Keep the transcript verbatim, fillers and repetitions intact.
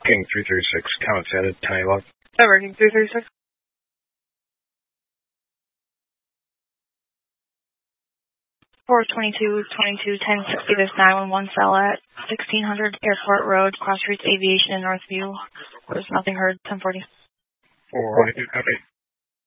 King three three six, comments added, time log. Ever, King three three six. four twenty-two twenty-two ten sixty, this nine one one cell at sixteen hundred Airport Road, Cross Streets Aviation in Northview. There's nothing heard, ten forty. four, okay.